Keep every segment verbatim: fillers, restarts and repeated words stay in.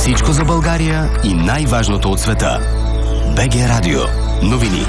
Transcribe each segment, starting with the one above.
Всичко за България и най-важното от света. БГ Радио. Новини.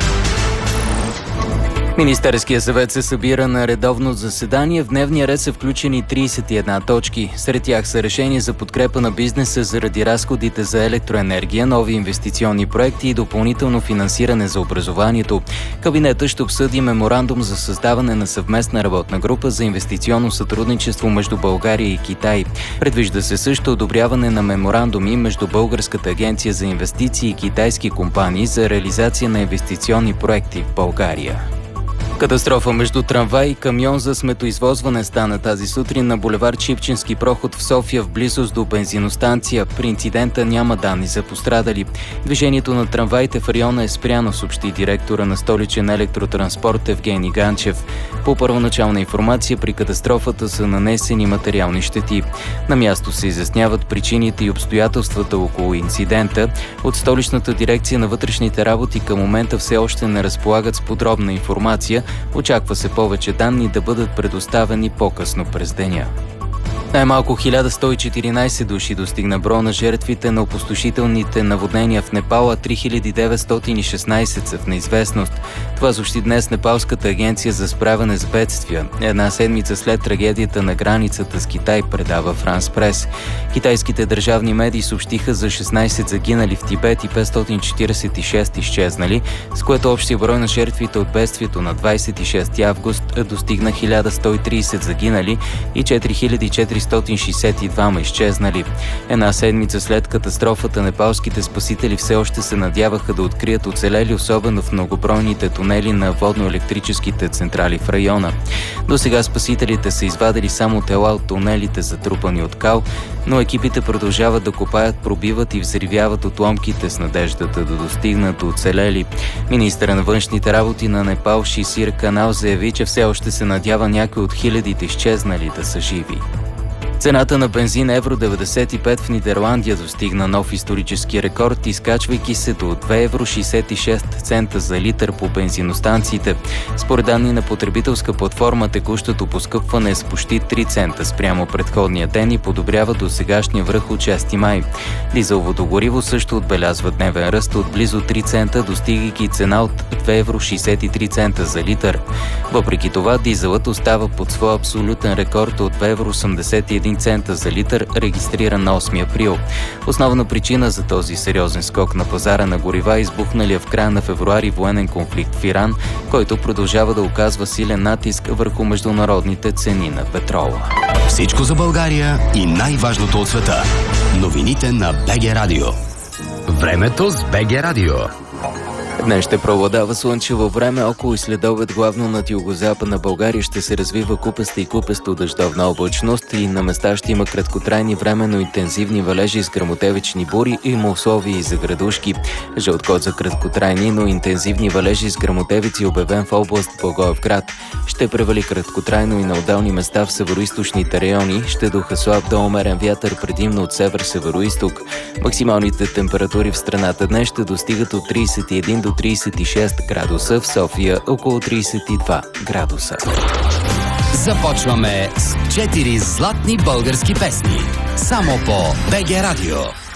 Министерският съвет се събира на редовно заседание. В дневния ред са включени тридесет и една точки. Сред тях са решения за подкрепа на бизнеса заради разходите за електроенергия, нови инвестиционни проекти и допълнително финансиране за образованието. Кабинетът ще обсъди меморандум за създаване на съвместна работна група за инвестиционно сътрудничество между България и Китай. Предвижда се също одобряване на меморандуми между Българската агенция за инвестиции и китайски компании за реализация на инвестиционни проекти в България. Катастрофа между трамвай и камион за сметоизвозване стана тази сутрин на булевард Шипченски проход в София в близост до бензиностанция. При инцидента няма данни за пострадали. Движението на трамваите в района е спряно, съобщи директора на Столичен електротранспорт Евгений Ганчев. По първоначална информация при катастрофата са нанесени материални щети. На място се изясняват причините и обстоятелствата около инцидента. От Столичната дирекция на вътрешните работи към момента все още не разполагат с подробна информация. Очаква се повече данни да бъдат предоставени по-късно през деня. Най-малко хиляда сто и четиринадесет души достигна броя на жертвите на опустошителните наводнения в Непал, а три хиляди деветстотин и шестнадесет са в неизвестност. Това съобщи днес Непалската агенция за справяне с бедствия. Една седмица след трагедията на границата с Китай, предава Франс Прес. Китайските държавни медии съобщиха за шестнадесет загинали в Тибет и петстотин четиридесет и шест изчезнали, с което общия брой на жертвите от бедствието на двадесет и шести август достигна хиляда сто и тридесет загинали и четири хиляди четиристотин шестдесет и двама изчезнали. Една седмица след катастрофата непалските спасители все още се надяваха да открият оцелели, особено в многобройните тунели на водно-електрическите централи в района. До сега спасителите са извадили само тела от тунелите, затрупани от кал, но екипите продължават да копаят, пробиват и взривяват отломките с надеждата да достигнат до оцелели. Министърът на външните работи на Непал Шисир Канал заяви, че все още се надява някои от хилядите изчезнали да са живи. Цената на бензин евро деветдесет и пет в Нидерландия достигна нов исторически рекорд, изкачвайки се до две евро шестдесет и шест цента за литър по бензиностанциите. Според данни на потребителска платформа, текущото поскъпване е с почти три цента спрямо предходния ден и подобрява до сегашния връх от шести май. Дизеловото гориво също отбелязва дневен ръст от близо три цента, достигайки цена от две евро шестдесет и три цента за литър. Въпреки това, дизелът остава под своя абсолютен рекорд от две евро осемдесет и един цента за литър, регистриран на осми април. Основна причина за този сериозен скок на пазара на горива е избухналия в края на февруари военен конфликт в Иран, който продължава да оказва силен натиск върху международните цени на петрола. Всичко за България и най-важното от света. Новините на БГ Радио. Времето с БГ Радио. Днес ще преобладава слънчево време, около и следобед главно над югозападна България ще се развива купеста и купесто дъждовна облачност и на места ще има краткотрайни временно интензивни валежи с гръмотевични бури и има условия и за градушки. Жълт код за краткотрайни, но интензивни валежи с гръмотевици обявен в област Благоевград. Ще превали краткотрайно и на отделни места в североизточните райони, ще духа слаб до умерен вятър предимно от север-североизток. Максималните температури в страната днес ще достигат от тридесет и един до тридесет и шест градуса, в София около тридесет и два градуса. Започваме с четири златни български песни. Само по БГ Радио.